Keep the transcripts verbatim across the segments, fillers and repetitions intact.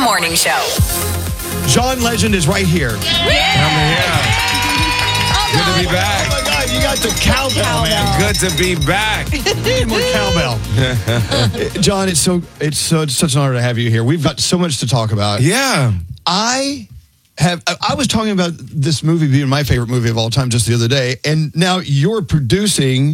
Morning Show. John Legend is right here. Yeah. I'm here. Good to be back. Oh my God, you got the cowbell, man. Good to be back. Need more cowbell. John, it's so it's so it's such an honor to have you here. We've got so much to talk about. Yeah. I have I, I was talking about this movie being my favorite movie of all time just the other day, and now you're producing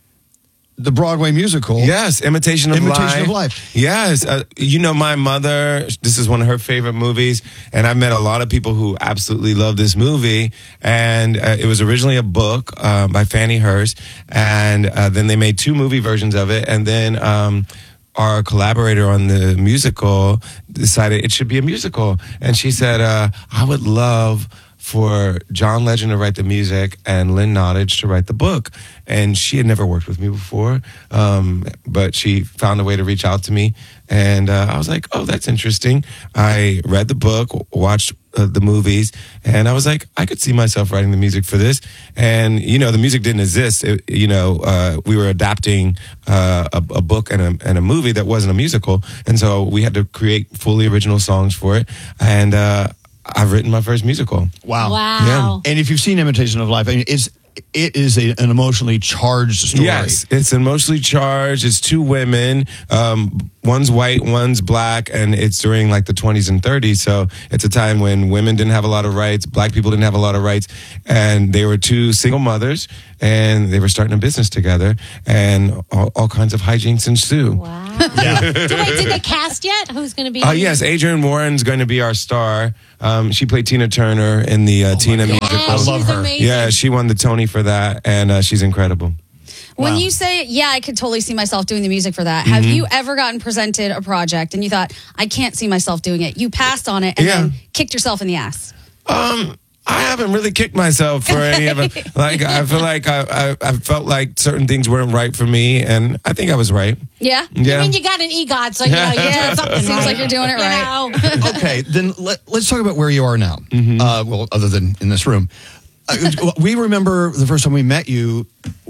the Broadway musical. Yes, Imitation of Imitation Life. of Life. Yes. Uh, you know, my mother, this is one of her favorite movies, and I've met a lot of people who absolutely love this movie. And uh, it was originally a book uh, by Fannie Hurst, and uh, then they made two movie versions of it, and then um, our collaborator on the musical decided it should be a musical. And she said, uh, I would love for John Legend to write the music and Lynn Nottage to write the book. And she had never worked with me before, um, but she found a way to reach out to me. And uh, I was like, oh, that's interesting. I read the book, watched uh, the movies, and I was like, I could see myself writing the music for this. And, you know, the music didn't exist. It, you know, uh, we were adapting uh, a, a book and a, and a movie that wasn't a musical. And so we had to create fully original songs for it. And uh, I've written my first musical. Wow. Wow. Yeah. And if you've seen Imitation of Life, I mean, it's it is a, an emotionally charged story. Yes, it's emotionally charged. It's two women. Um, one's white, one's black, and it's during like the twenties and thirties. So it's a time when women didn't have a lot of rights, black people didn't have a lot of rights, and they were two single mothers, and they were starting a business together, and all, all kinds of hijinks ensue. Wow. Yeah. did, wait, did they cast yet? Who's going to be? Oh, uh, yes, Adrienne Warren's going to be our star. Um, she played Tina Turner in the uh, Oh Tina God. musical. I love she's her. Amazing. Yeah, she won the Tony for that, and uh, she's incredible. When Wow. you say, yeah, I could totally see myself doing the music for that, have Mm-hmm. you ever gotten presented a project and you thought, I can't see myself doing it? You passed on it and Yeah. then kicked yourself in the ass. Um, I haven't really kicked myself for any of it. Like, I feel like I, I, I felt like certain things weren't right for me, and I think I was right. Yeah? Yeah. I mean, you got an EGOT, so you know, you're Yeah. doing something Seems right. like you're doing it You right. know? Okay, then let, let's talk about where you are now. Mm-hmm. Uh, well, other than in this room. Uh, we remember the first time we met you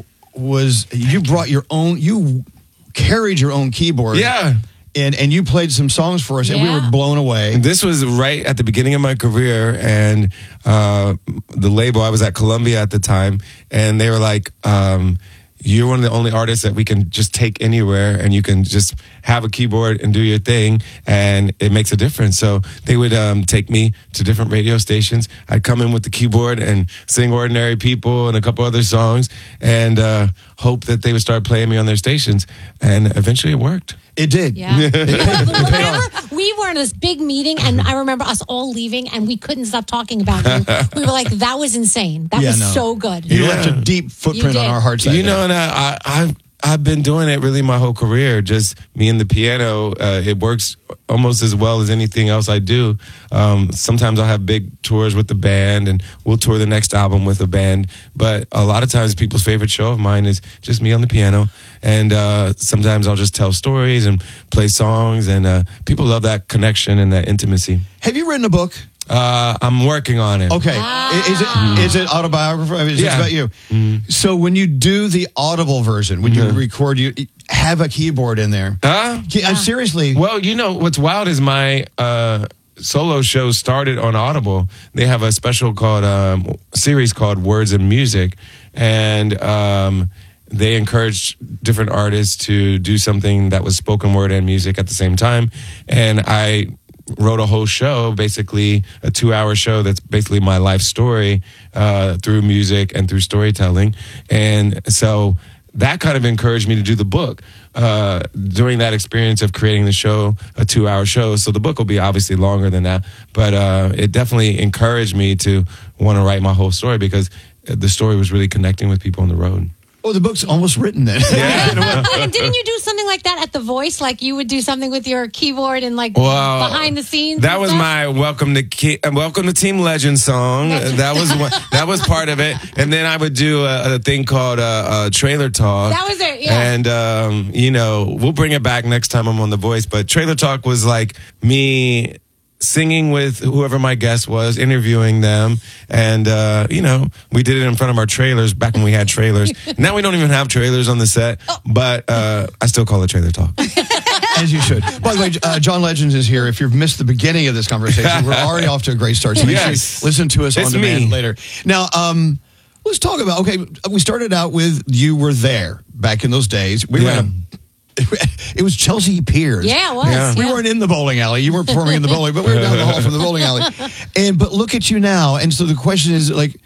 was you brought your own, you carried your own keyboard. Yeah. And, and you played some songs for us, and we Yeah. were blown away. This was right at the beginning of my career, and uh, the label, I was at Columbia at the time, and they were like, um, you're one of the only artists that we can just take anywhere, and you can just have a keyboard and do your thing, and it makes a difference. So they would um, take me to different radio stations. I'd come in with the keyboard and sing Ordinary People and a couple other songs, and uh, hope that they would start playing me on their stations. And eventually it worked. It did. Yeah. It paid- it paid Remember, off. we were in this big meeting, and I remember us all leaving, and we couldn't stop talking about you. We were like, that was insane. That Yeah, was no. so good. You Yeah. left a deep footprint You on did. our hearts. You that know, day. and I, I, I've I've been doing it really my whole career. Just me and the piano. Uh, it works almost as well as anything else I do. Um, sometimes I'll have big tours with the band, and we'll tour the next album with a band. But a lot of times, people's favorite show of mine is just me on the piano. And uh, sometimes I'll just tell stories and play songs, and uh, people love that connection and that intimacy. Have you written a book? Uh, I'm working on it. Okay. I- Is it is it autobiographical? I mean, is it Yeah. about you? So when you do the audible version, when you record, you have a keyboard in there. Huh? Ke- I'm seriously. Well, you know, what's wild is my uh, solo show started on Audible. They have a special called, um, series called Words and Music. And um, they encouraged different artists to do something that was spoken word and music at the same time. And I wrote a whole show, basically a two-hour show that's basically my life story uh, through music and through storytelling. And so that kind of encouraged me to do the book uh, during that experience of creating the show, a two-hour show. So the book will be obviously longer than that, but uh, it definitely encouraged me to want to write my whole story because the story was really connecting with people on the road. Oh, the book's almost written then. And didn't you do something like that at The Voice? Like you would do something with your keyboard and like Well, behind the scenes? That and was stuff? my welcome to Ke- uh, welcome to Team Legend song. That was one, that was part of it. And then I would do a, a thing called uh, uh, Trailer Talk. That was it, yeah. And um, you know, we'll bring it back next time I'm on The Voice. But Trailer Talk was like me singing with whoever my guest was, interviewing them. And, uh, you know, we did it in front of our trailers back when we had trailers. Now we don't even have trailers on the set, but uh, I still call it Trailer Talk. As you should. By the way, uh, John Legends is here. If you've missed the beginning of this conversation, we're already off to a great start. So make Yes. sure you listen to us It's on demand me. later. Now, um, let's talk about, okay, we started out with you were there back in those days. We Yeah. were in a, it was Chelsea Piers. Yeah, it was. Yeah. We yeah. weren't in the bowling alley. You weren't performing in the bowling, but we were down the hall from the bowling alley. And but look at you now. And so the question is like,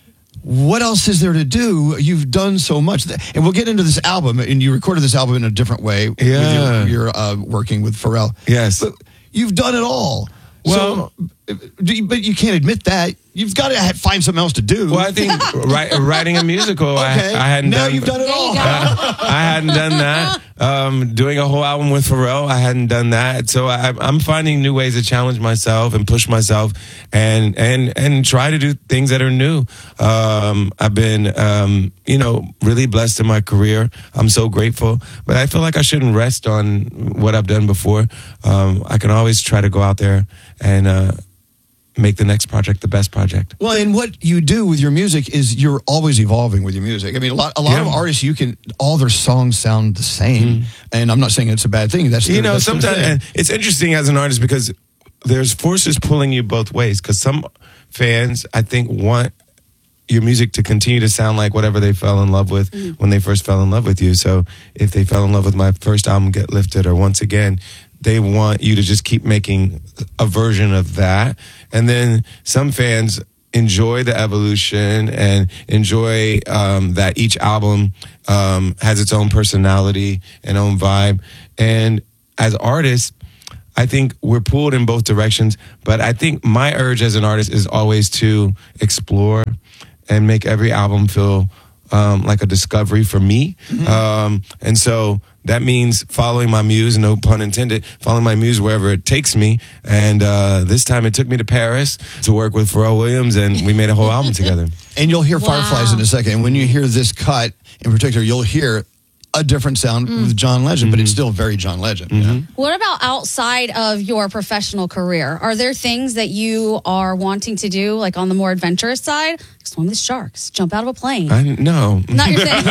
what else is there to do? You've done so much, and we'll get into this album. And you recorded this album in a different way. with Yeah. your, you're uh, working with Pharrell. Yes. but you've done it all. Well- so, do you- but you can't admit that. You've got to ha- find something else to do. Well, I think write, writing a musical, okay, I, I hadn't now done. you've done it There you all. go. I hadn't done that. Um, doing a whole album with Pharrell, I hadn't done that. So I, I'm finding new ways to challenge myself and push myself, and and and try to do things that are new. Um, I've been, um, you know, really blessed in my career. I'm so grateful, but I feel like I shouldn't rest on what I've done before. Um, I can always try to go out there and uh, make the next project the best project. Well, and what you do with your music is you're always evolving with your music. I mean, a lot, a lot of Yeah. artists, you can all their songs sound the same, and I'm not saying it's a bad thing. That's You the, know, that's the sometimes thing. and it's interesting as an artist because there's forces pulling you both ways. Because some fans, I think, want your music to continue to sound like whatever they fell in love with when they first fell in love with you. So if they fell in love with my first album, Get Lifted, or Once Again, they want you to just keep making a version of that. And then some fans enjoy the evolution and enjoy um, that each album um, has its own personality and own vibe. And as artists, I think we're pulled in both directions. But I think my urge as an artist is always to explore and make every album feel um, like a discovery for me. Mm-hmm. Um, and so that means following my muse, no pun intended, following my muse wherever it takes me. And uh, this time it took me to Paris to work with Pharrell Williams, and we made a whole album together. And you'll hear Wow. Fireflies in a second. And when you hear this cut in particular, you'll hear a different sound Mm. with John Legend, but it's still very John Legend. you know? What about outside of your professional career? Are there things that you are wanting to do, like on the more adventurous side? Swim with sharks, jump out of a plane. I no. Not your thing.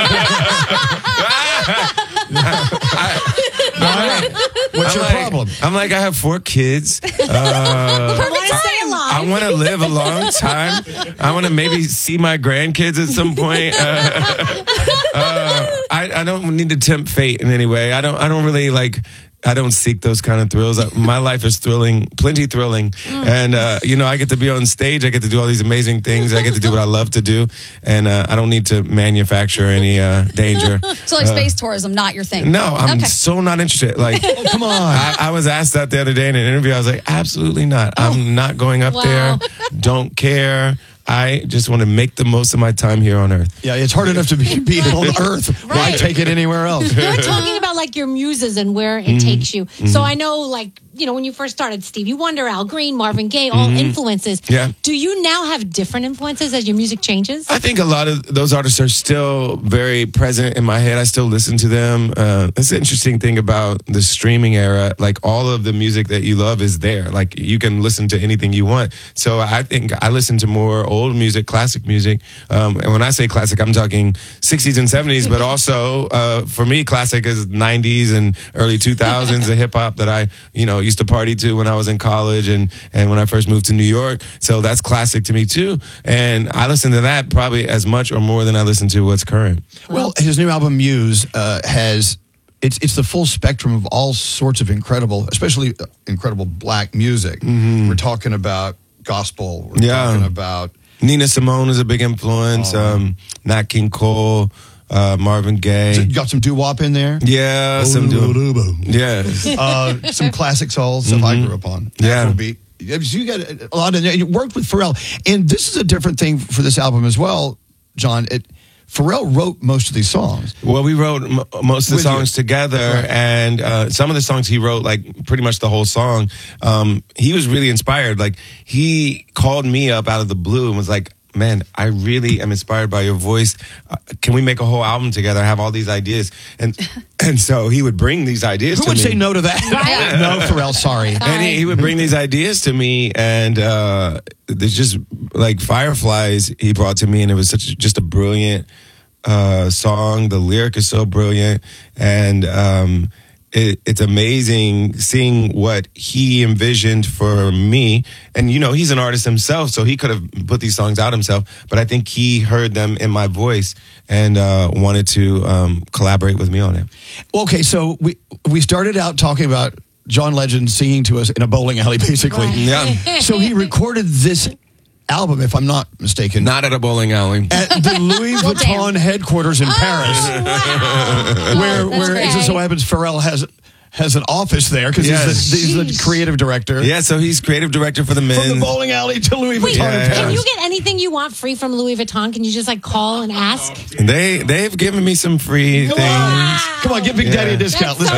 What's I'm your like, problem? I'm like, I have four kids. Uh, I want to stay I alive. want to live a long time. I want to maybe see my grandkids at some point. Uh, uh, I, I don't need to tempt fate in any way. I don't. I don't really like. I don't seek those kind of thrills. Uh, My life is thrilling, plenty thrilling, and uh, you know, I get to be on stage. I get to do all these amazing things. I get to do what I love to do, and uh, I don't need to manufacture any uh, danger. So like space tourism, not your thing. No, I'm Okay. so not interested. Like, Oh, come on. I, I was asked that the other day in an interview. I was like, absolutely not. I'm not going up Wow. there. Don't care. I just want to make the most of my time here on Earth. Yeah, it's hard enough to be, be on Earth. Why Right. take it anywhere else? You were talking about like your muses and where it takes you. So I know, like, you know, when you first started, Stevie Wonder, Al Green, Marvin Gaye, all influences. Yeah. Do you now have different influences as your music changes? I think a lot of those artists are still very present in my head. I still listen to them. Uh, that's the interesting thing about the streaming era. Like, all of the music that you love is there. Like, you can listen to anything you want. So I think I listen to more old music, classic music. Um, and when I say classic, I'm talking sixties and seventies, but also uh, for me, classic is nineties and early two thousands, the hip hop that I, you know, used to party to when I was in college and, and when I first moved to New York. So that's classic to me too. And I listen to that probably as much or more than I listen to what's current. Well, his new album Muse uh, has it's it's the full spectrum of all sorts of incredible, especially uh, incredible black music. We're talking about gospel. We're Yeah. talking about Nina Simone is a big influence. Um, Nat King Cole, uh, Marvin Gaye. you got some doo wop in there. Yeah, some do. Yes. uh, some classic soul stuff I grew up on. Yeah. Afrobeat. So you got a lot of you worked with Pharrell, and this is a different thing for this album as well, John. It, Pharrell wrote most of these songs. Well, we wrote m- most of the With you. songs together, Right. and uh, some of the songs he wrote, like pretty much the whole song. Um, he was really inspired. Like, he called me up out of the blue and was like, "Man, I really am inspired by your voice. Uh, can we make a whole album together? I have all these ideas." And and so he would bring these ideas Who to would me. say no to that? Right. No, Pharrell, sorry. And he, he would bring these ideas to me, and uh, there's just like Fireflies he brought to me, and it was such just a brilliant uh, song. The lyric is so brilliant, and um, it, it's amazing seeing what he envisioned for me. And, you know, he's an artist himself, so he could have put these songs out himself. But I think he heard them in my voice and uh, wanted to um, collaborate with me on it. Okay, so we we started out talking about John Legend singing to us in a bowling alley, basically. Right. Yeah. So he recorded this album, if I'm not mistaken, Not at a bowling alley. at the Louis Well, Vuitton damn. headquarters in Paris, Wow. where That's where it just so great. happens Pharrell has has an office there because Yes. he's, the, he's the Sheesh. creative director. Yeah, so he's creative director for the From the men. bowling alley to Louis Wait, Vuitton Yeah, in yeah. Paris. can you get anything you want free from Louis Vuitton? Can you just like call and ask? They they've given me some free Come things. on. Come on, give Big Daddy a Yeah. discount. Let's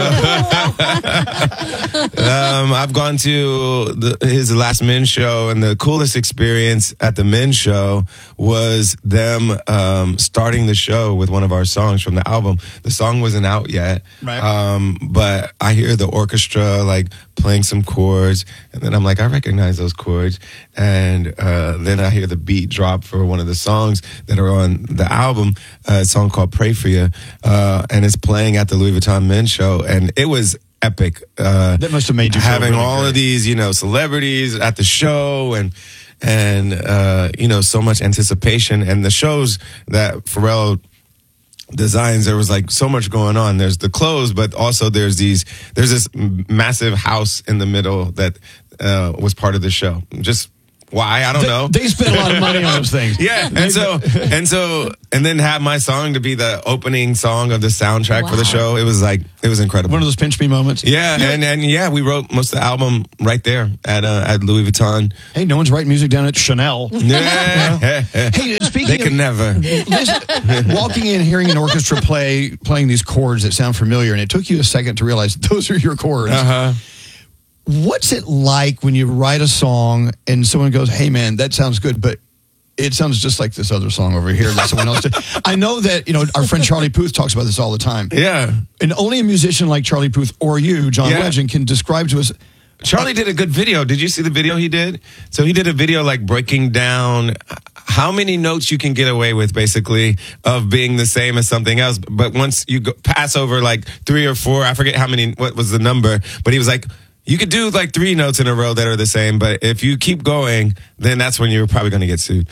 go. Um, I've gone to the, his last men's show, and the coolest experience at the men's show was them um, starting the show with one of our songs from the album. The song wasn't out yet, Right. um, but I hear the orchestra like playing some chords, and then I'm like, I recognize those chords, and uh, then I hear the beat drop for one of the songs that are on the album, uh, a song called "Pray for You," uh, and it's playing at the Louis Vuitton men's show, and it was epic. Uh, That must have made you feel having really all great. of these, you know, celebrities at the show, and and uh, you know, so much anticipation. And the shows that Pharrell designs, there was like so much going on. There's the clothes, but also there's these there's this m- massive house in the middle that uh, was part of the show. Just why, I don't know. They spent a lot of money on those things. Yeah, and so and so and then have my song to be the opening song of the soundtrack for the Wow. show. It was like it was incredible. One of those pinch me moments. Yeah, and, and yeah, we wrote most of the album right there at uh, at Louis Vuitton. Hey, no one's writing music down at Chanel. Yeah. Hey, speaking They of could never. listen, walking in, hearing an orchestra play, playing these chords that sound familiar, and it took you a second to realize those are your chords. Uh-huh. What's it like when you write a song and someone goes, "Hey, man, that sounds good, but it sounds just like this other song over here that someone else did." I know that, you know, our friend Charlie Puth talks about this all the time. Yeah. And only a musician like Charlie Puth or you, John Yeah. Legend, can describe to us. Charlie did a good video. Did you see the video he did? So he did a video like breaking down how many notes you can get away with, basically, of being the same as something else. But once you go, pass over like three or four, I forget how many, what was the number, but he was like, you could do like three notes in a row that are the same, but if you keep going, then that's when you're probably going to get sued.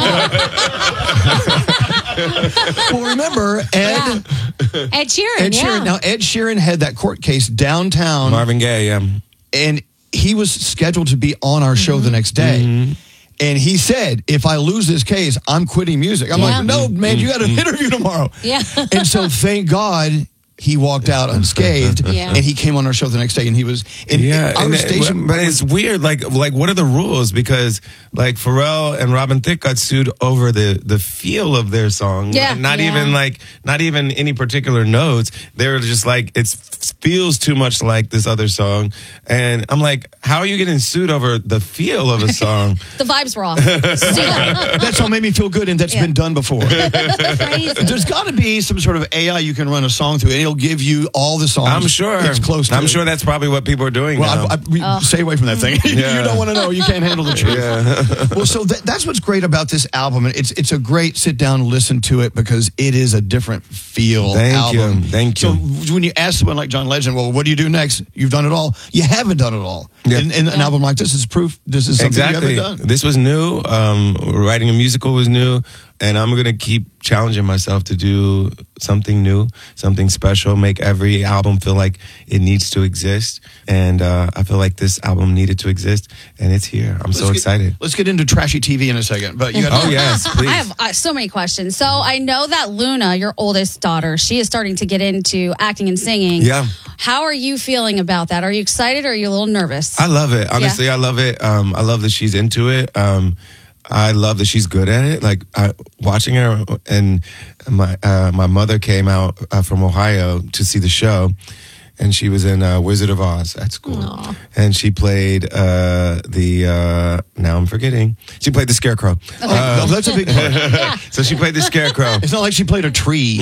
Well, remember, Ed, Ed Sheeran. Ed yeah. Sheeran. Now, Ed Sheeran had that court case downtown, Marvin Gaye, yeah. and he was scheduled to be on our show the next day. Mm-hmm. And he said, if I lose this case, I'm quitting music. I'm Yeah. like, no, man, you got an interview tomorrow. Yeah. And so thank God he walked out unscathed, Yeah. and he came on our show the next day, and he was, and Yeah, our and it- station. but it's weird. Like, like, what are the rules? Because like Pharrell and Robin Thicke got sued over the the feel of their song. Yeah. not Yeah. even like, not even any particular notes. They're just like, it feels too much like this other song. And I'm like, how are you getting sued over the feel of a song? The vibes were off. See that? That's all made me feel good, and that's Yeah. been done before. Crazy. There's got to be some sort of A I you can run a song through, and it'll give you all the songs. I'm sure. It's close to I'm it. sure that's probably what people are doing Well, now. I, I, we, stay away from that thing. Yeah. You don't want to know. You can't handle the truth. yeah. Well, so that, that's what's great about this album. It's it's a great sit down, listen to it, because it is a different feel Thank album. you. Thank you. So when you ask someone like John Legend, well, what do you do next? You've done it all. You haven't done it all. Yeah. And, and an album like this is proof. This is something Exactly. you haven't done. This was new. Um, writing a musical was new, and I'm gonna keep challenging myself to do something new, something special. Make every album feel like it needs to exist, and uh, I feel like this album needed to exist, and it's here. I'm so Let's get- excited. Let's get into trashy T V in a second, but you got. Oh yes, please. I have uh, so many questions. So I know that Luna, your oldest daughter, she is starting to get into acting and singing. Yeah. How are you feeling about that? Are you excited or are you a little nervous? I love it. Honestly, I love it. Um, I love that she's into it. Um, I love that she's good at it. Like I, watching her, and my uh, my mother came out uh, from Ohio to see the show, and she was in uh, Wizard of Oz at school, Aw. and she played uh, the. Uh, now I'm forgetting. She played the Scarecrow. Oh, that's a big part. So she played the Scarecrow. It's not like she played a tree.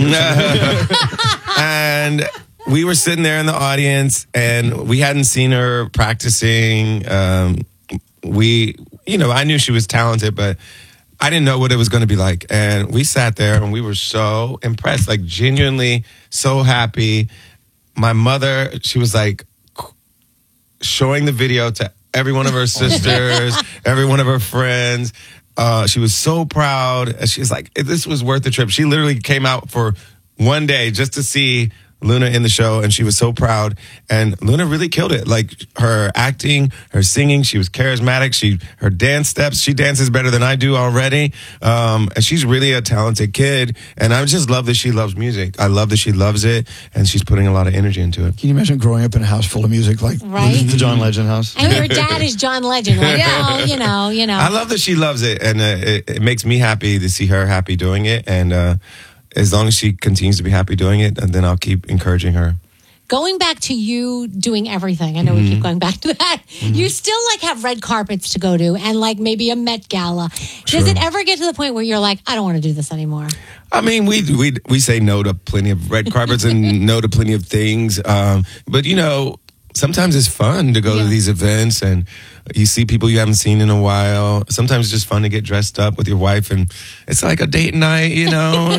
And we were sitting there in the audience, and we hadn't seen her practicing. Um, we, you know, I knew she was talented, but I didn't know what it was going to be like. And we sat there, and we were so impressed, like genuinely so happy. my mother, she was like showing the video to every one of her sisters, every one of her friends. Uh, she was so proud. And she's like, this was worth the trip. She literally came out for one day just to see Luna in the show, and she was so proud. And Luna really killed it. Like her acting, her singing, she was charismatic. She, her dance steps, she dances better than I do already. Um, and she's really a talented kid. And I just love that she loves music. I love that she loves it, and she's putting a lot of energy into it. Can you imagine growing up in a house full of music like Right? the John Legend house? And your dad is John Legend. Like, Yeah. oh, you know, you know. I love that she loves it, and uh, it, it makes me happy to see her happy doing it. And uh, as long as she continues to be happy doing it, and then I'll keep encouraging her. Going back to you doing everything, I know Mm-hmm. we keep going back to that. You still like have red carpets to go to and like maybe a Met Gala. Does Sure. it ever get to the point where you're like, I don't want to do this anymore? I mean, we we we say no to plenty of red carpets and no to plenty of things, um, but you know, sometimes it's fun to go Yeah. to these events and you see people you haven't seen in a while. Sometimes it's just fun to get dressed up with your wife, and it's like a date night, you know.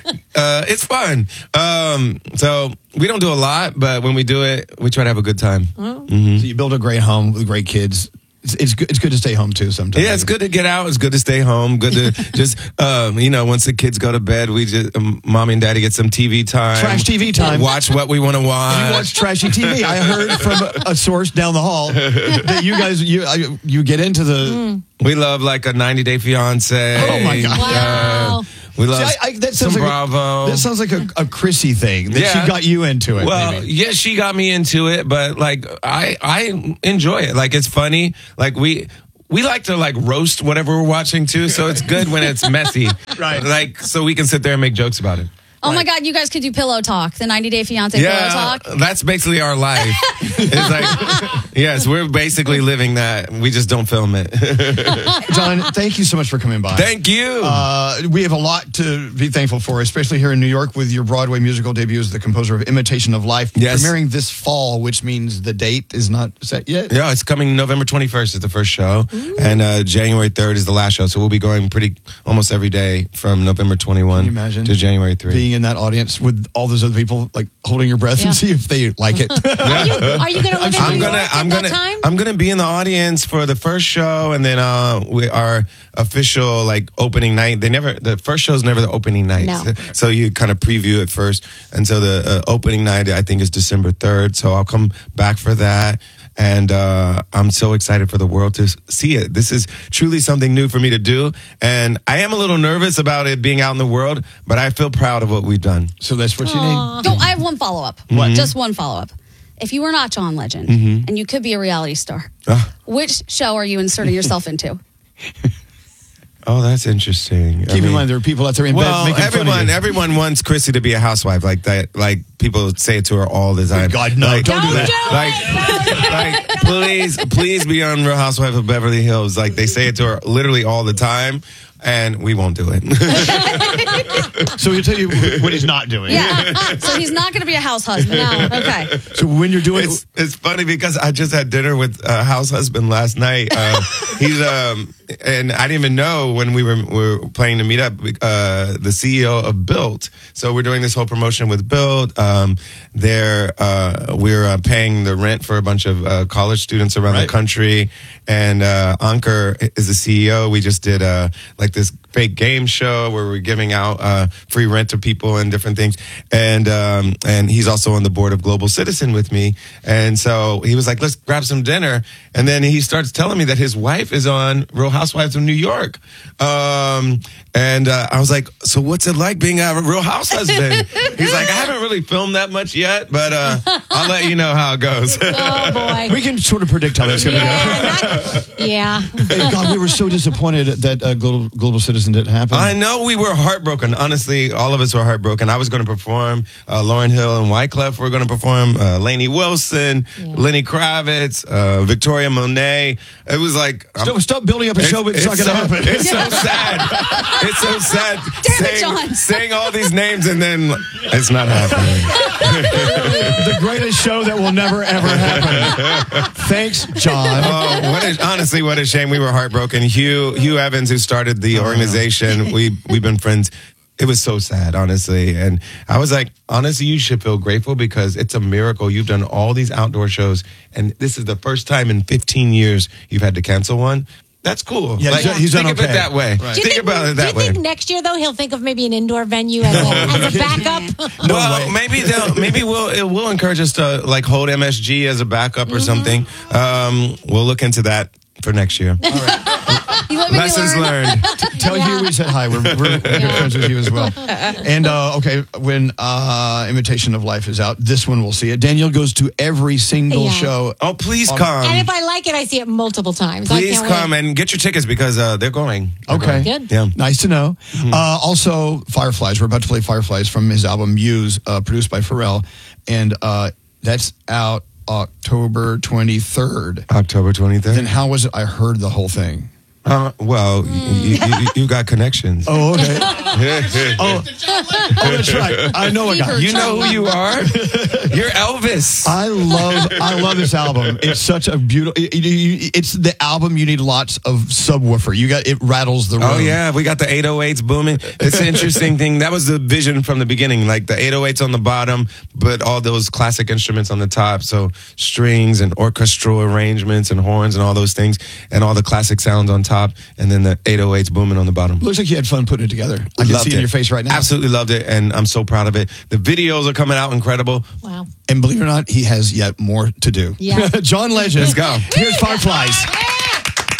uh, it's fun. Um, so we don't do a lot, but when we do it, we try to have a good time. So you build a great home with great kids. It's, it's good. It's good to stay home too. Sometimes. Yeah, it's good to get out. It's good to stay home. Good to just, um, you know, once the kids go to bed, we just, um, mommy and daddy get some T V time. Trash T V time. Watch what we want to watch. You watch trashy T V. I heard from a, a source down the hall that you guys you uh, you get into the. We love like a ninety Day Fiance. Oh, my God. Wow. Uh, we love See, I- I- that some sounds like a- Bravo. That sounds like a, a Chrissy thing that Yeah. she got you into it. Well, maybe. yeah, she got me into it, but like I I enjoy it. Like it's funny. Like we we like to like roast whatever we're watching too, so it's good when it's messy. Right. Like so we can sit there and make jokes about it. Oh my God, you guys could do Pillow Talk, the ninety Day Fiance Pillow Yeah, Talk. that's basically our life. It's like, yes, we're basically living that. We just don't film it. John, thank you so much for coming by. Thank you. Uh, we have a lot to be thankful for, especially here in New York with your Broadway musical debut as the composer of Imitation of Life. Yes. Premiering this fall, which means the date is not set yet. Yeah, it's coming November twenty-first is the first show, and uh, January third is the last show. So we'll be going pretty almost every day from November twenty-first Can you imagine to January third. being in that audience with all those other people, like holding your breath Yeah. and see if they like it. Are you, are you going to live in I'm New gonna, York I'm at gonna, that time? I'm gonna be in the audience for the first show, and then uh, we our official like opening night. They never, the first show is never the opening night, No. so you kind of preview it first, and so the uh, opening night I think is December third. So I'll come back for that. And uh, I'm so excited for the world to see it. This is truly something new for me to do. And I am a little nervous about it being out in the world, but I feel proud of what we've done. So that's what you need. Don't, I have one follow up. Mm-hmm. What? Just one follow up. If you were not John Legend and you could be a reality star, Ah. which show are you inserting yourself into? Oh, that's interesting. I Keep in mean- mind, there are people out there in Well, bed making fun everyone, of you. everyone wants Chrissy to be a housewife like that. Like people say it to her all the time. God, no, like, don't do Don't that. do it. Like, like, please, please be on Real Housewife of Beverly Hills. Like they say it to her literally all the time, and we won't do it. So he'll tell you what he's not doing. Yeah. So he's not going to be a house husband. No. Okay. So when you're doing It's it's funny because I just had dinner with a house husband last night. Uh, he's um and I didn't even know when we were we were planning to meet up. Uh, the C E O of Built. So we're doing this whole promotion with Built. Um, they're uh, we're uh, paying the rent for a bunch of uh, college students around Right. the country, and uh, Ankur is the C E O. We just did uh, like this fake game show where we're giving out uh, free rent to people and different things. And um, and he's also on the board of Global Citizen with me. And so he was like, let's grab some dinner. And then he starts telling me that his wife is on Real Housewives of New York. Um, and uh, I was like, so what's it like being a Real House husband? He's like, I haven't really filmed that much yet, but uh, I'll let you know how it goes. Oh, boy. we can sort of predict how that's going to go. Yeah, not- yeah. Hey, God, we were so disappointed that uh, Global, Global Citizen didn't happen. I know we were heartbroken. Honestly, all of us were heartbroken. I was going to perform. Uh, Lauryn Hill and Wyclef were going to perform. Uh, Lainey Wilson, Yeah. Lenny Kravitz, uh, Victoria Monet. It was like I'm- Stop, stop building up a show, but it's, not going to so, happen. It's so sad. It's so sad. Damn it, saying, John. saying all these names and then it's not happening. The greatest show that will never, ever happen. Thanks, John. Oh, what a, honestly, what a shame. We were heartbroken. Hugh Hugh Evans, who started the organization, we we've been friends it was so sad, honestly. And I was like, honestly, you should feel grateful because it's a miracle. You've done all these outdoor shows, and this is the first time in fifteen years you've had to cancel one. That's cool. Yeah, like, he's- he's think done of it okay. that way. Right. Do you Think think, about it that do way. you think next year though he'll think of maybe an indoor venue as a, as a backup? No well, way. maybe they'll maybe we'll it will encourage us to like hold M S G as a backup or something. Um, we'll look into that for next year. You let me Lessons learn. learned. Tell Hugh we said hi. We're, we're, we're good friends with you as well. And uh, okay, when uh, Imitation of Life is out, this one we'll see it. Danielle goes to every single Yeah. show. Oh, please Um, come. And if I like it, I see it multiple times. I Please can't come wait. and get your tickets because uh, they're going. They're Okay. going. Good. Yeah. Nice to know. Uh, also, Fireflies. We're about to play Fireflies from his album Muse, uh, produced by Pharrell. And uh, that's out October twenty-third. October twenty-third. Then how was it? I heard the whole thing. Uh, well, you, you, you, you got connections. Oh, okay. oh, oh, that's right. I know a guy. You know who you are? You're Elvis. I love I love this album. It's such a beautiful. It, it, it's the album you need lots of subwoofer. You got it rattles the room. Oh yeah, we got the eight oh eights booming. It's an interesting thing. That was the vision from the beginning, like the eight oh eights on the bottom, but all those classic instruments on the top. So strings and orchestral arrangements and horns and all those things, and all the classic sounds on top, and then the eight oh eights booming on the bottom. Looks like you had fun putting it together. I can Loved see it in your face right now. Absolutely loved it, and I'm so proud of it. The videos are coming out incredible. Wow. And believe it or not, he has yet more to do. Yeah. John Legend. Let's go. Here's Fireflies.